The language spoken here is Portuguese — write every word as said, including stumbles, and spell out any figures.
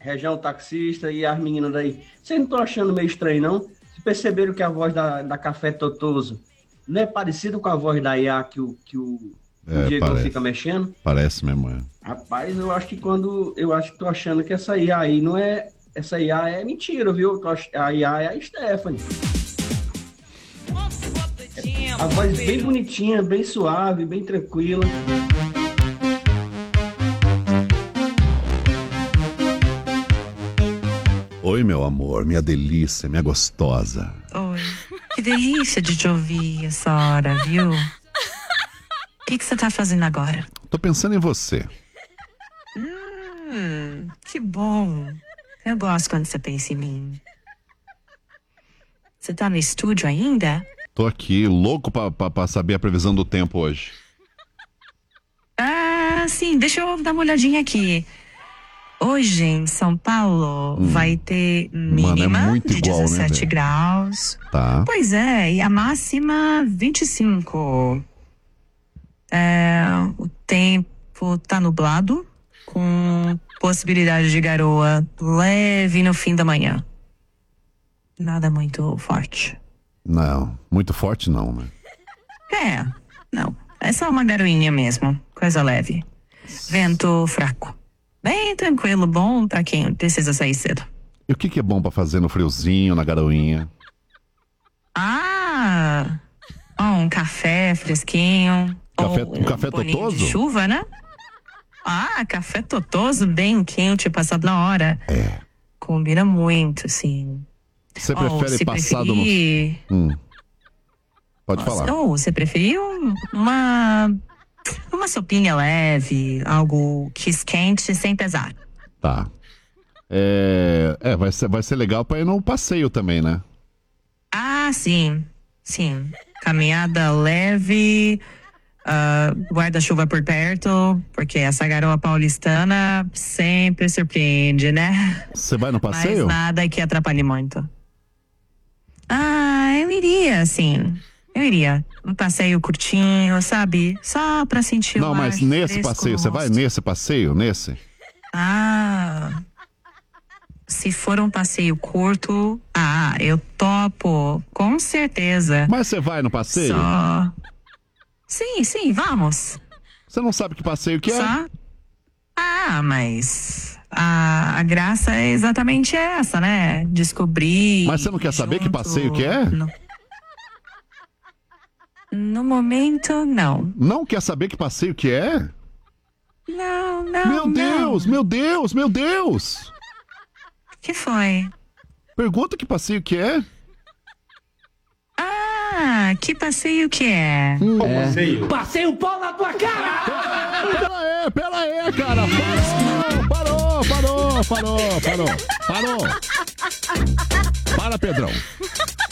região taxista e as meninas daí. Vocês não estão achando meio estranho, não? Vocês perceberam que a voz da, da Café Totoso não é parecida com a voz da I A que o, que o, é, o Diego parece. fica mexendo? Parece mesmo, é. Rapaz, eu acho que quando... Eu acho que tô achando que essa I A aí não é... Essa I A é mentira, viu? A I A é a Stephanie. A voz bem bonitinha, bem suave, bem tranquila. Oi, meu amor, minha delícia, minha gostosa. Oi, que delícia de te ouvir essa hora, viu? O que que você tá fazendo agora? Tô pensando em você. Hum, que bom. Eu gosto quando você pensa em mim. Você tá no estúdio ainda? Tô aqui, louco pra, pra, pra saber a previsão do tempo hoje. Ah, sim, deixa eu dar uma olhadinha aqui. Hoje em São Paulo hum. vai ter mínima Mano, é muito de igual, dezessete né, graus. Tá. Pois é, e a máxima vinte e cinco. É, o tempo tá nublado, com possibilidade de garoa leve no fim da manhã. Nada muito forte. Não, muito forte não, né? É, não. É só uma garoinha mesmo, coisa leve. Vento fraco. Bem tranquilo, bom pra quem precisa sair cedo. E o que que é bom pra fazer no friozinho, na garoinha? Ah, ó, um café fresquinho. Café, ou um café bolinho totoso? de chuva, né? Ah, café totoso, bem quente, passado na hora. É. Combina muito, assim. Você Ou, prefere se passado preferir... no... Hum. Pode Nossa, falar. Ou você preferiu uma... Uma sopinha leve, algo que esquente sem pesar. Tá. É, é vai, ser, vai ser legal pra ir no passeio também, né? Ah, sim. Sim. Caminhada leve, uh, guarda-chuva por perto, porque essa garoa paulistana sempre surpreende, né? Você vai no passeio? Mas nada que atrapalhe muito. Ah, eu iria, sim. Eu iria. Um passeio curtinho, sabe? Só pra sentir Não, o mas ar nesse fresco passeio, no você vai rosto. nesse passeio, nesse? Ah, se for um passeio curto, ah, eu topo, com certeza. Mas você vai no passeio? Só... Sim, sim, vamos. Você não sabe que passeio que é? Só... Ah, mas a, a graça é exatamente essa, né? Descobrir. Mas você não quer saber junto... que passeio que é? No... no momento, não. Não quer saber que passeio que é? Não, não, Meu Deus, não. meu Deus, meu Deus! Que foi? Pergunta que passeio que é? Ah, que passeio que é? Hum, é. Passeio. Passei um pau na tua cara! Pera aí, pera aí, cara! Parou, parou, parou, parou, parou, parou! Para, Pedrão!